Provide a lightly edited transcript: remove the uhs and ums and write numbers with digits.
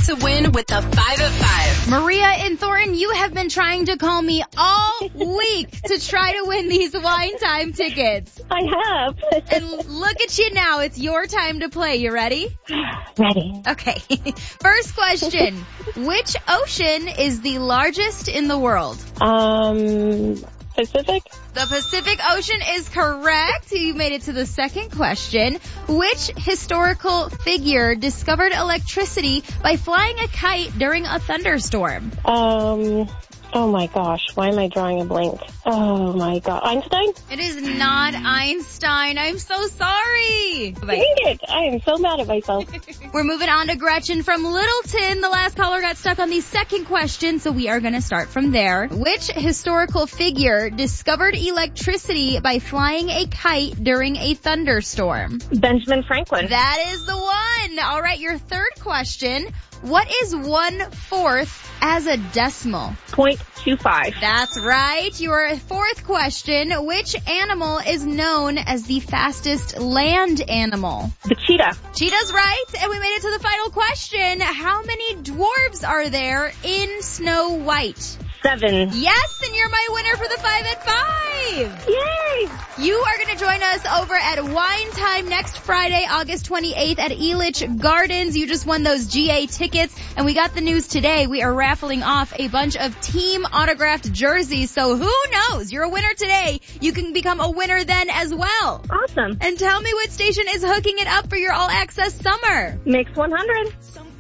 to win with the 5 at 5. Maria in Thornton, you have been trying to call me all week to try to win these Wine Time tickets. I have. And look at you now. It's your time to play. You ready? Ready. Okay. First question. Which ocean is the largest in the world? Pacific? The Pacific Ocean is correct. You made it to the second question. Which historical figure discovered electricity by flying a kite during a thunderstorm? Oh my gosh, why am I drawing a blank? Oh my god, Einstein? It is not Einstein. I'm so sorry. Dang it, I am so mad at myself. We're moving on to Gretchen from Littleton. The last caller got stuck on the second question, so we are going to start from there. Which historical figure discovered electricity by flying a kite during a thunderstorm? Benjamin Franklin. That is the one. All right, your third question. What is 1/4 as a decimal? 0.25. That's right. Your fourth question. Which animal is known as the fastest land animal? The cheetah. Cheetah's right. And we made it to the final question. How many dwarves are there in Snow White? 7. Yes, and you're my winner for the 5 at 5. Yay! You are going to join us over at Wine Time next Friday, August 28th at Elitch Gardens. You just won those GA tickets, and we got the news today. We are raffling off a bunch of team autographed jerseys, so who knows? You're a winner today. You can become a winner then as well. Awesome. And tell me what station is hooking it up for your all-access summer. Mix 100.